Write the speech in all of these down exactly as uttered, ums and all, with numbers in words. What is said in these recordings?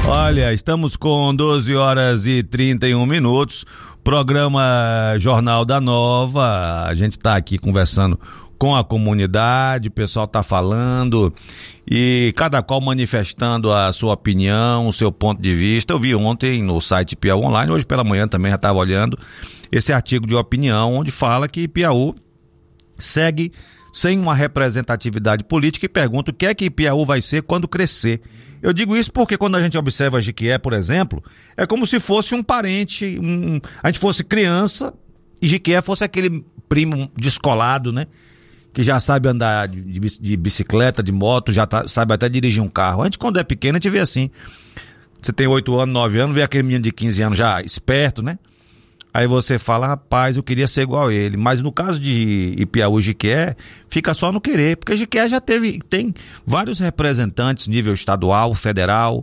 Olha, estamos com doze horas e trinta e um minutos, programa Jornal da Nova, a gente está aqui conversando com a comunidade, o pessoal está falando e cada qual manifestando a sua opinião, o seu ponto de vista. Eu vi ontem no site Piauí Online, hoje pela manhã também já estava olhando esse artigo de opinião, onde fala que Piauí segue sem uma representatividade política e pergunta o que é que Piauí vai ser quando crescer. Eu digo isso porque quando a gente observa Jequié, por exemplo, é como se fosse um parente, um, a gente fosse criança e Jequié fosse aquele primo descolado, né? Que já sabe andar de, de, de bicicleta, de moto, já tá, sabe até dirigir um carro. A gente, quando é pequeno, a gente vê assim. Você tem oito anos, nove anos, vê aquele menino de quinze anos já esperto, né? Aí você fala, rapaz, eu queria ser igual a ele. Mas no caso de Ipiaú e Jequié, fica só no querer. Porque Jequié já teve, tem vários representantes nível estadual, federal,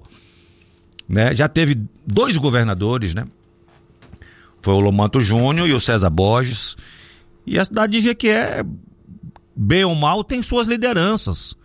né? Já teve dois governadores, né? Foi o Lomanto Júnior e o César Borges. E a cidade de Jequié, bem ou mal, tem suas lideranças,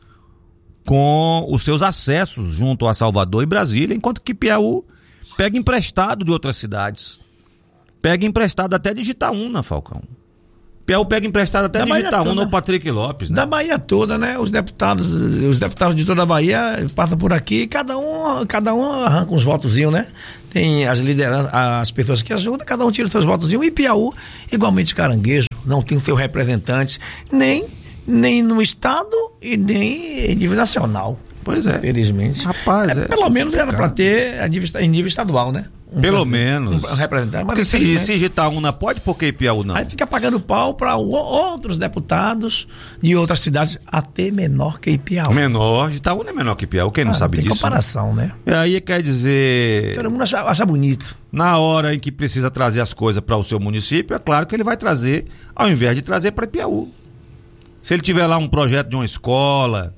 com os seus acessos junto a Salvador e Brasília, enquanto que Piauí pega emprestado de outras cidades. Pega emprestado até de Itaúna, Falcão. Piauí pega emprestado até da de Itaúna o Patrick Lopes, né? Da Bahia toda, né? Os deputados, os deputados de toda a Bahia passam por aqui e cada um, cada um arranca uns votozinhos, né? Tem as lideranças, as pessoas que ajudam, cada um tira os seus votozinhos. E Piauí, igualmente Caranguejo, não tem o seu representante, nem, nem no estado e nem em nível nacional. Pois é. Infelizmente. Rapaz, é, é, pelo menos era para ter a nível, em nível estadual, né? Um Pelo menos. Um representante. Mas se, se Itaúna pode, por que Piauí não? Aí fica pagando pau para outros deputados de outras cidades, até menor que Piauí. Menor. Itaúna é menor que Piauí, quem não ah, sabe tem disso? Tem comparação, né? E aí quer dizer... Todo mundo acha, acha bonito. Na hora em que precisa trazer as coisas para o seu município, é claro que ele vai trazer, ao invés de trazer para Piauí. Se ele tiver lá um projeto de uma escola,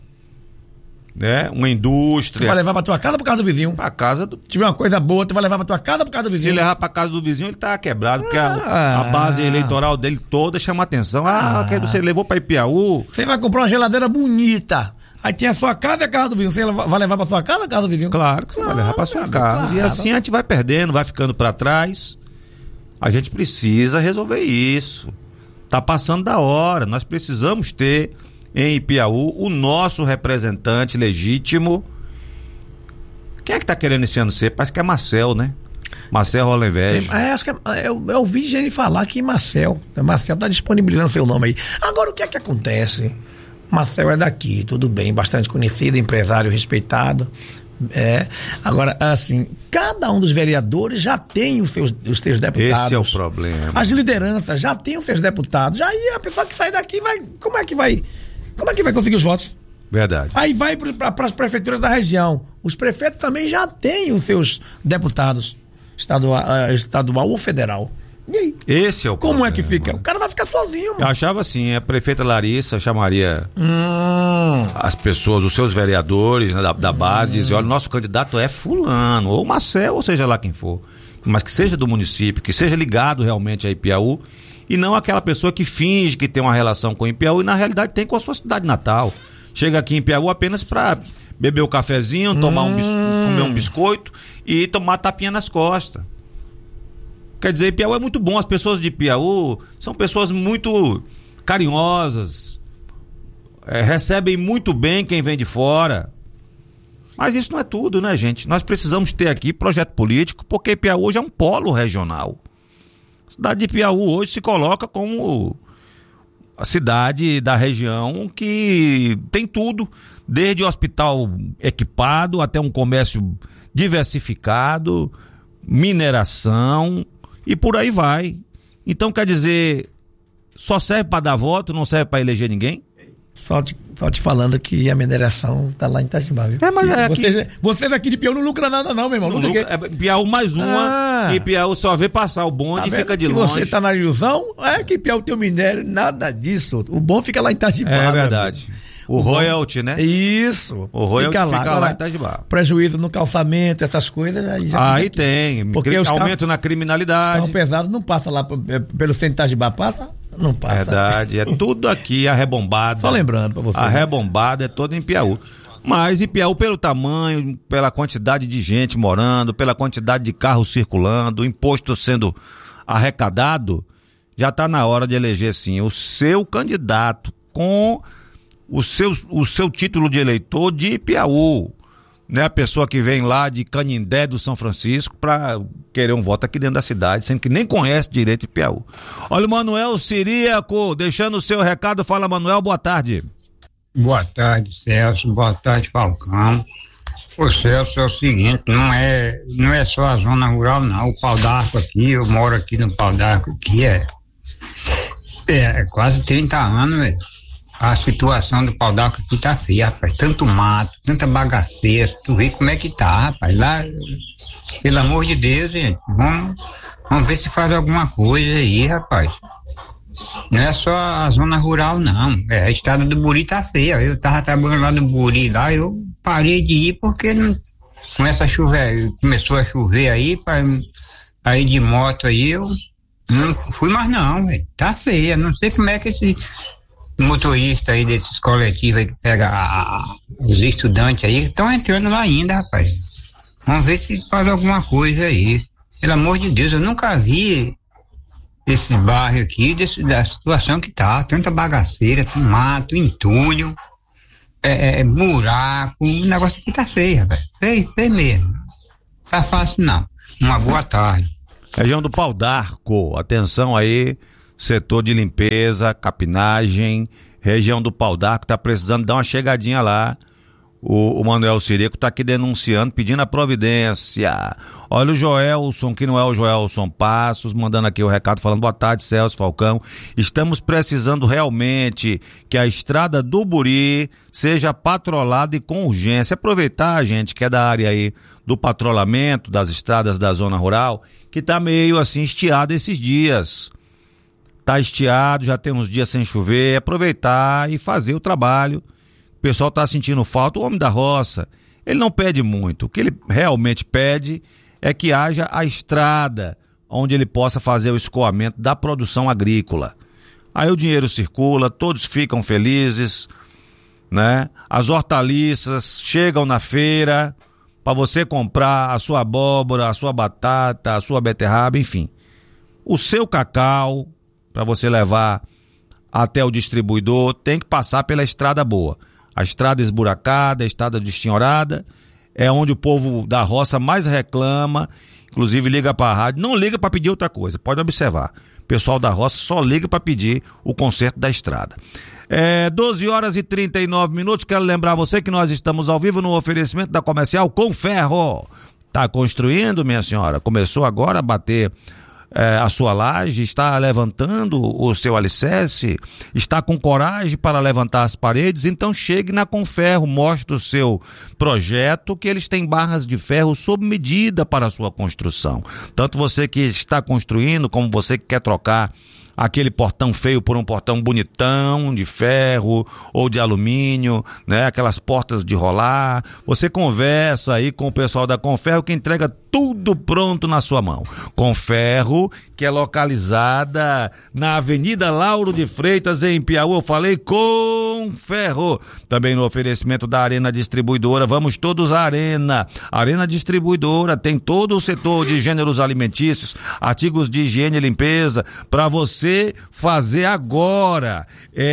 né, uma indústria... Tu vai levar pra tua casa ou pra casa do vizinho? Pra casa do... Se tiver uma coisa boa, tu vai levar pra tua casa ou pra casa do vizinho? Se levar pra casa do vizinho, ele tá quebrado, porque ah, a, a base eleitoral dele toda chama atenção. Ah, ah. Você levou pra Ipiaú... Você vai comprar uma geladeira bonita, aí tem a sua casa e a casa do vizinho. Você vai levar pra sua casa ou a casa do vizinho? Claro que você claro, vai levar pra sua casa. Claro. E assim a gente vai perdendo, vai ficando pra trás. A gente precisa resolver isso. Tá passando da hora. Nós precisamos ter em Ipiaú o nosso representante legítimo. Quem é que tá querendo esse ano ser? Parece que é Marcel, né? Marcel Rolenvege. É, acho que é, eu, eu ouvi gente falar que Marcel. Marcel tá disponibilizando seu nome aí. Agora, o que é que acontece? Marcel é daqui, tudo bem, bastante conhecido, empresário respeitado. É. Agora, assim, cada um dos vereadores já tem os seus, os seus deputados. Esse é o problema. As lideranças já têm os seus deputados. Aí a pessoa que sai daqui vai. Como é que vai? Como é que vai conseguir os votos? Verdade. Aí vai para as prefeituras da região. Os prefeitos também já têm os seus deputados, estadual, uh, estadual ou federal. E aí? Esse é o Como problema. é que fica? O cara vai ficar sozinho, mano. Eu achava assim, a prefeita Larissa chamaria hum. as pessoas, os seus vereadores, né, da, da base, hum. dizer, olha, nosso candidato é fulano, ou Marcel, ou seja lá quem for, mas que seja do município, que seja ligado realmente a Ipiaú, e não aquela pessoa que finge que tem uma relação com Ipiaú e na realidade tem com a sua cidade natal. Chega aqui em Ipiaú apenas para beber o um cafezinho, hum. tomar um bis, comer um biscoito e tomar tapinha nas costas. Quer dizer, Ipiaú é muito bom, as pessoas de Ipiaú são pessoas muito carinhosas, é, recebem muito bem quem vem de fora. Mas isso não é tudo, né, gente? Nós precisamos ter aqui projeto político, porque Ipiaú hoje é um polo regional. A cidade de Ipiaú hoje se coloca como a cidade da região que tem tudo, desde o hospital equipado até um comércio diversificado, mineração e por aí vai. Então, quer dizer, só serve para dar voto, não serve para eleger ninguém? Só te, só te falando que a mineração tá lá em Itajubá, viu? É, mas é aqui... vocês, vocês aqui de Piauí não lucram nada não, meu irmão. Não lucra, é Piauí mais uma, ah, que Piauí só vê passar o bonde tá e fica de que longe. Você tá na ilusão? É que Piauí tem o minério, nada disso. O bom fica lá em Itajubá. É verdade. O, o royalty, né? Isso. O royalty fica lá, fica lá em Itajubá. Prejuízo no calçamento, essas coisas. Aí, já aí tem. Porque aumento carros, na criminalidade. Os carros pesados não passam lá pelo centro de Itajubá, passa? Não passa. Verdade. É tudo aqui arrebombado. Só lembrando pra você. Arrebombado é todo em Piauí. Mas Ipiaú, pelo tamanho, pela quantidade de gente morando, pela quantidade de carros circulando, imposto sendo arrecadado, já está na hora de eleger sim o seu candidato com o seu, o seu título de eleitor de Ipiaú. Não é a pessoa que vem lá de Canindé do São Francisco para querer um voto aqui dentro da cidade, sendo que nem conhece direito Ipiaú. Olha o Manuel Ciríaco, deixando o seu recado. Fala, Manuel, boa tarde. Boa tarde, Celso. Boa tarde, Falcão. Ô, Celso, é o seguinte, não é, não é só a zona rural, não. O Pau d'Arco aqui, eu moro aqui no Pau d'Arco, aqui é, é, é quase trinta anos, velho. A situação do Pau d'Arco aqui tá feia, rapaz. Tanto mato, tanta bagaceira. Tu vê como é que tá, rapaz. Lá, pelo amor de Deus, gente. Vamos, vamos ver se faz alguma coisa aí, rapaz. Não é só a zona rural, não. É, a estrada do Buri tá feia. Eu tava trabalhando lá no Buri, lá, eu parei de ir porque não, começa a chover, começou a chover aí, pra, aí de moto aí, eu não fui mais não, véio. Tá feia. Não sei como é que esse motorista aí desses coletivos aí que pega a, a, os estudantes aí, estão entrando lá ainda, rapaz. Vamos ver se faz alguma coisa aí. Pelo amor de Deus, eu nunca vi esse bairro aqui, desse, da situação que tá, tanta bagaceira, tem mato, entulho, é, é, buraco, o negócio aqui tá feio, rapaz. Feio, feio mesmo. Tá fácil não. Uma boa tarde. Região do Pau d'Arco, atenção aí, setor de limpeza, capinagem, região do Pau d'Arco, tá precisando dar uma chegadinha lá. O, o Manuel Ciríaco tá aqui denunciando, pedindo a providência. Olha o Joelson, que não é o Joelson Passos, mandando aqui o recado falando: boa tarde, Celso, Falcão. Estamos precisando realmente que a estrada do Buri seja patrolada e com urgência. Aproveitar, gente, que é da área aí do patrulhamento das estradas da zona rural, que tá meio assim estiado esses dias. Tá estiado, já tem uns dias sem chover. Aproveitar e fazer o trabalho. O pessoal está sentindo falta. O homem da roça, ele não pede muito. O que ele realmente pede é que haja a estrada onde ele possa fazer o escoamento da produção agrícola. Aí o dinheiro circula, todos ficam felizes, né? As hortaliças chegam na feira para você comprar a sua abóbora, a sua batata, a sua beterraba, enfim. O seu cacau, para você levar até o distribuidor, tem que passar pela estrada boa. A estrada esburacada, a estrada destinhorada, é onde o povo da roça mais reclama, inclusive liga para a rádio, não liga para pedir outra coisa, pode observar. O pessoal da roça só liga para pedir o conserto da estrada. É, doze horas e trinta e nove minutos, quero lembrar você que nós estamos ao vivo no oferecimento da Comercial Conferro. Tá construindo, minha senhora? Começou agora a bater É, a sua laje, está levantando o seu alicerce, está com coragem para levantar as paredes, então chegue na Conferro, mostre o seu projeto, que eles têm barras de ferro sob medida para a sua construção. Tanto você que está construindo, como você que quer trocar aquele portão feio por um portão bonitão, de ferro ou de alumínio, né? Aquelas portas de rolar. Você conversa aí com o pessoal da Conferro, que entrega tudo pronto na sua mão. Conferro, que é localizada na Avenida Lauro de Freitas, em Ipiaú. Eu falei Conferro. Também no oferecimento da Arena Distribuidora. Vamos todos à Arena. Arena Distribuidora tem todo o setor de gêneros alimentícios, artigos de higiene e limpeza, para você fazer agora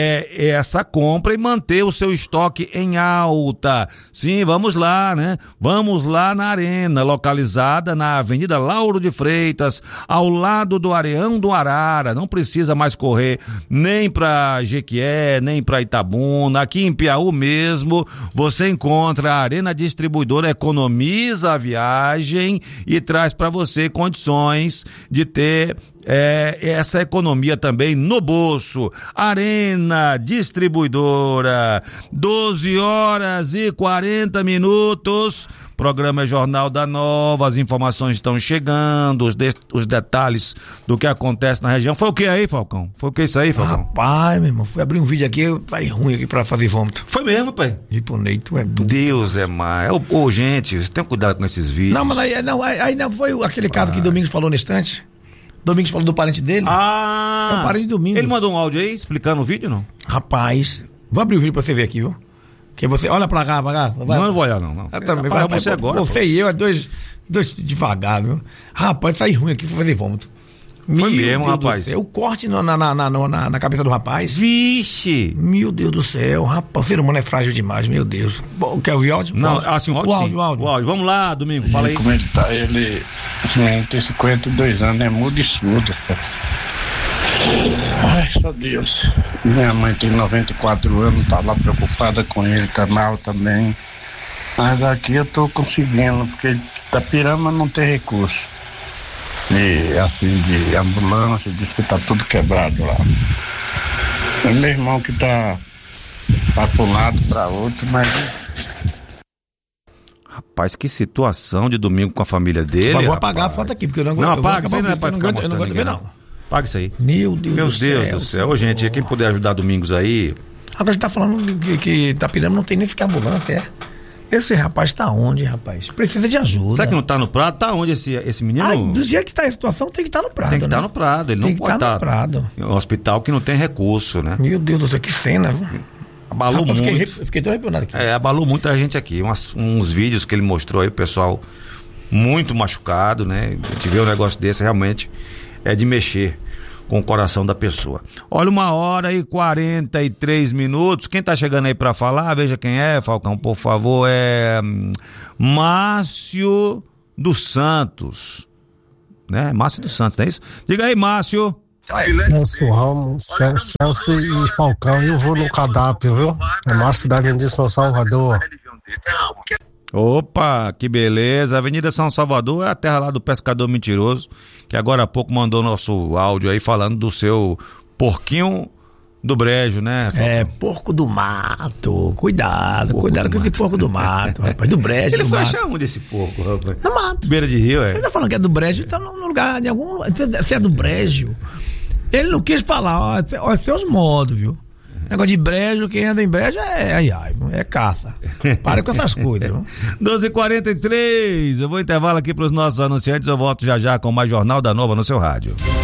é, essa compra e manter o seu estoque em alta. Sim, vamos lá, né? Vamos lá na Arena, localizada na Avenida Lauro de Freitas, ao lado do Areão do Arara. Não precisa mais correr nem para Jequié, nem para Itabuna. Aqui em Piauí mesmo, você encontra a Arena Distribuidora, economiza a viagem e traz para você condições de ter É, essa economia também no bolso. Arena Distribuidora, doze horas e quarenta minutos. Programa é Jornal da Nova, as informações estão chegando, os, de, os detalhes do que acontece na região. Foi o que aí, Falcão? Foi o que isso aí, Falcão? Rapaz, meu irmão, fui abrir um vídeo aqui, tá ruim aqui pra fazer vômito. Foi mesmo, pai? Riponei, tu é doido. Deus é mais. Ô, ô, gente, você tem cuidado com esses vídeos. Não, mas aí não, aí, aí não foi aquele caso que Domingos falou na estante? Domingos falou do parente dele. Ah! É o parente de Domingos. Ele mandou um áudio aí explicando o vídeo, não? Rapaz, vou abrir o vídeo pra você ver aqui, viu? Que você, olha pra cá, pra cá. Vai. Não, não vou olhar, não. não. Eu também. Rapaz, vai, você vai, agora. Você e eu, é dois, dois devagar, viu? Rapaz, sair ruim aqui, vou fazer vômito. Foi Meu mesmo, Deus rapaz. O corte na, na, na, na, na cabeça do rapaz. Vixe! Meu Deus do céu, rapaz, o ser humano é frágil demais, meu Deus. Bom, quer ouvir áudio? Não, assim, o áudio, o sim. áudio, o áudio. O áudio. Vamos lá, Domingo, fala aí. Como ele tá, ele, esse menino tem cinquenta e dois anos, é mudo e surdo. Ai, só Deus. Minha mãe tem noventa e quatro anos, tá lá preocupada com ele, tá mal também. Mas aqui eu tô conseguindo, porque Itapirama não tem recurso. E assim, de ambulância, diz que tá tudo quebrado lá. É meu irmão que tá, tá pra um lado, pra outro, mas... Rapaz, que situação de Domingo com a família dele. Mas vou rapaz. apagar a foto aqui, porque eu não Não, eu apaga, isso aí não é pra ficar eu mostrando não gosto de ver, ninguém, não. Apaga isso aí. Meu Deus Meu do Deus céu. do céu. Ô, gente, quem puder ajudar Domingos aí... Agora a gente tá falando que, que Itapirama não tem nem ficar ambulância, é? Esse rapaz tá onde, rapaz? Precisa de ajuda. Será que não tá no Prado? Tá onde esse, esse menino? Ai, do jeito que tá a situação, tem que estar tá no Prado, Tem que estar né? tá no Prado. Ele tem não que pode tá estar no Prado. em um hospital que não tem recurso, né? Meu Deus do céu, que cena. Abalou rapaz, muito. Eu fiquei, fiquei tão arrepiado aqui. É, abalou muita gente aqui. Umas, uns vídeos que ele mostrou aí, o pessoal muito machucado, né? A gente vê um negócio desse, realmente é de mexer com o coração da pessoa. Olha, uma hora e quarenta e três minutos. Quem tá chegando aí pra falar, veja quem é, Falcão, por favor, é Márcio dos Santos, né? Márcio dos Santos, não é isso? Diga aí, Márcio. Celso Ramos, Celso, Celso e Falcão, eu vou no cardápio, viu? É Márcio da Avenida São Salvador. Opa, que beleza. Avenida São Salvador é a terra lá do pescador mentiroso, que agora há pouco mandou nosso áudio aí falando do seu porquinho do brejo, né? É, porco do mato. Cuidado, Porco cuidado com mato. esse porco do mato, rapaz. Do brejo. Ele do foi mato. achar onde esse porco, rapaz? No mato. Beira de rio, é? Ele tá falando que é do brejo, tá no lugar de algum. Se é do brejo. Ele não quis falar, ó, ó seus modos, viu? Negócio de brejo, quem anda em brejo é, ai, ai, é caça. Para com essas coisas. Viu? doze e quarenta e três, eu vou intervalo aqui para os nossos anunciantes, eu volto já já com mais Jornal da Nova no seu rádio.